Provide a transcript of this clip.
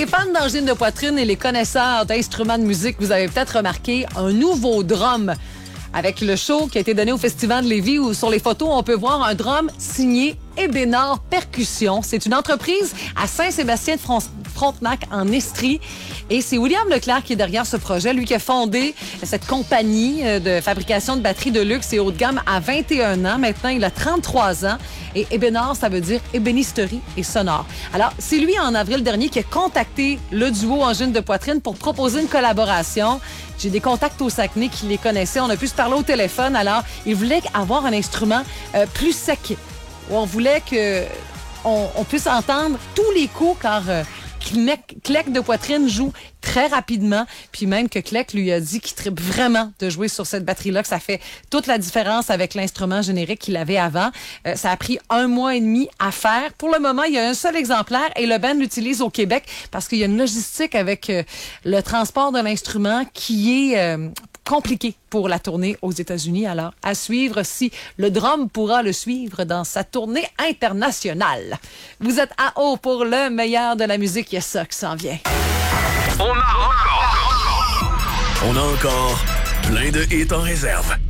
les fans d'angines de poitrine et les connaisseurs d'instruments de musique, vous avez peut-être remarqué un nouveau drum. Avec le show qui a été donné au Festival de Lévis où sur les photos, on peut voir un drum signé Ebénard Percussions. C'est une entreprise à Saint-Sébastien-de-Frontenac en Estrie. Et c'est William Leclerc qui est derrière ce projet. Lui qui a fondé cette compagnie de fabrication de batteries de luxe et haut de gamme à 21 ans. Maintenant, il a 33 ans. Et Ebénard, ça veut dire ébénisterie et sonore. Alors, c'est lui, en avril dernier, qui a contacté le duo Angine de poitrine pour proposer une collaboration. J'ai des contacts au Saguenay qui les connaissaient. On a pu se parler au téléphone. Alors, il voulait avoir un instrument plus sec. On voulait qu'on puisse entendre tous les coups car Clec de poitrine joue très rapidement. Puis même que Clec lui a dit qu'il tripe vraiment de jouer sur cette batterie-là, que ça fait toute la différence avec l'instrument générique qu'il avait avant. Ça a pris 1 mois et demi à faire. Pour le moment, il y a un seul exemplaire et le band l'utilise au Québec parce qu'il y a une logistique avec le transport de l'instrument qui est compliqué pour la tournée aux États-Unis. Alors, à suivre si le drum pourra le suivre dans sa tournée internationale. Vous êtes à haut pour le meilleur de la musique. Il y a ça qui s'en vient. On a encore plein de hits en réserve.